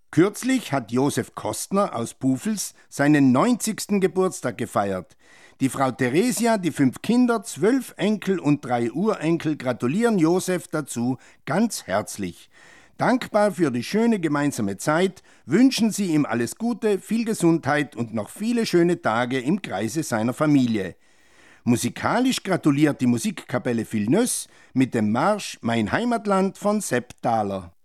Kürzlich hat Josef Kostner aus Pufels seinen 90. Geburtstag gefeiert. Die Frau Theresia, die 5 Kinder, 12 Enkel und 3 Urenkel gratulieren Josef dazu ganz herzlich. Dankbar für die schöne gemeinsame Zeit wünschen sie ihm alles Gute, viel Gesundheit und noch viele schöne Tage im Kreise seiner Familie. Musikalisch gratuliert die Musikkapelle Vilnöss mit dem Marsch Mein Heimatland von Sepp Thaler.